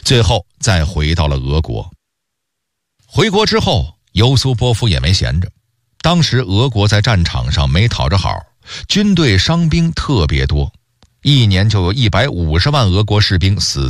最后再回到了俄国。回国之后，尤苏波夫也没闲着。当时俄国在战场上没讨着好，军队伤兵特别多，一年就有150万俄国士兵死